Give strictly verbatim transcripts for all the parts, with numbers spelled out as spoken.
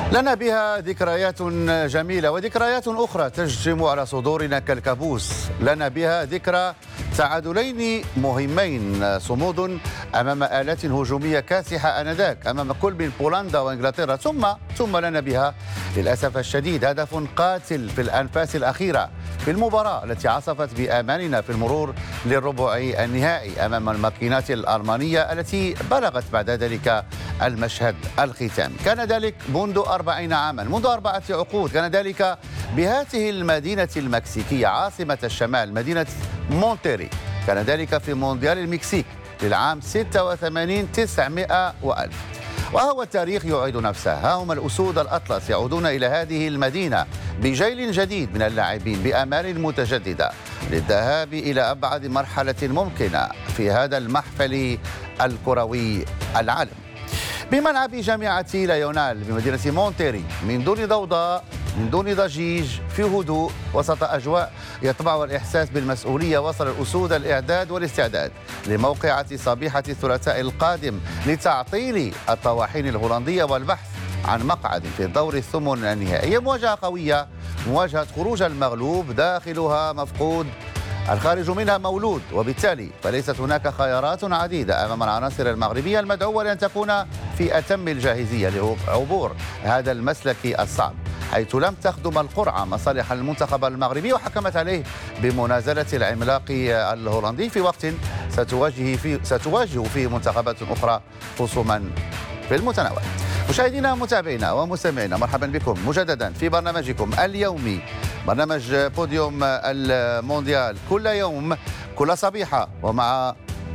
لنا بها ذكريات جميلة وذكريات أخرى تجتم على صدورنا كالكابوس. لنا بها ذكرى تعادلين مهمين، صمود أمام آلات هجومية كاسحة آنذاك أمام كل من بولندا وإنجلترا، ثم ثم لنا بها للأسف الشديد هدف قاتل في الأنفاس الأخيرة في المباراة التي عصفت بآمالنا في المرور للربع النهائي أمام الماكينات الألمانية التي بلغت بعد ذلك المشهد الختامي. كان ذلك منذ أربعين عاما، منذ أربعة عقود. كان ذلك بهذه المدينة المكسيكية عاصمة الشمال، مدينة مونتيري. كان ذلك في مونديال المكسيك للعام ستة وثمانين تسعمائة وألف. وهو التاريخ يعيد نفسه. ها هم الأسود الأطلس يعودون إلى هذه المدينة بجيل جديد من اللاعبين بآمال متجددة للذهاب إلى أبعد مرحلة ممكنة في هذا المحفل الكروي العالمي. بملعب جامعة ليونال بمدينة مونتيري، من دون ضوضاء، من دون ضجيج، في هدوء، وسط أجواء يطبعها الإحساس بالمسؤولية، وصل الأسود الإعداد والاستعداد لموقعة صبيحة الثلاثاء القادم لتعطيل الطواحين الهولندية والبحث عن مقعد في الدور الثمن النهائي. مواجهة قوية، مواجهة خروج المغلوب داخلها مفقود، الخارج منها مولود، وبالتالي فليست هناك خيارات عديدة أمام العناصر المغربية المدعوة لأن تكون في أتم الجاهزية لعبور هذا المسلك الصعب، حيث لم تخدم القرعة مصالح المنتخب المغربي وحكمت عليه بمنازلة العملاق الهولندي في وقت ستواجه فيه, ستواجه فيه منتخبات أخرى خصوما في المتناول. مشاهدينا ومتابعينا ومستمعينا، مرحبا بكم مجددا في برنامجكم اليومي، برنامج بوديوم المونديال، كل يوم كل صبيحة، ومع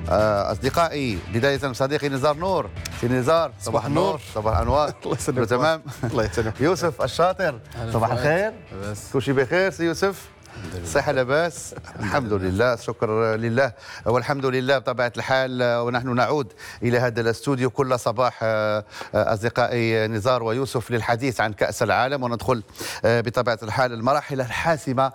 أصدقائي بداية صديقي نزار نور. سي نزار، صباح النور، صباح الأنوار. الله يسلمك. تمام. الله يسلمك. يوسف الشاطر، صباح الخير. كل شيء بخير سي يوسف؟ صحة لاباس؟ الحمد لله، شكر لله والحمد لله بطبيعة الحال. ونحن نعود إلى هذا الاستوديو كل صباح أصدقائي نزار ويوسف للحديث عن كأس العالم، وندخل بطبيعة الحال المراحل الحاسمة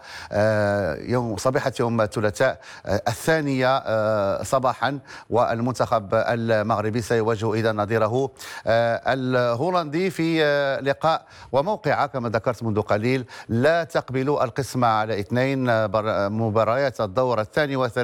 يوم صبيحة يوم الثلاثاء الثانية صباحا، والمنتخب المغربي سيواجه إذا نظيره الهولندي في لقاء وموقعة كما ذكرت منذ قليل لا تقبل القسمة على اثنين مباريات الدور الثاني والثالث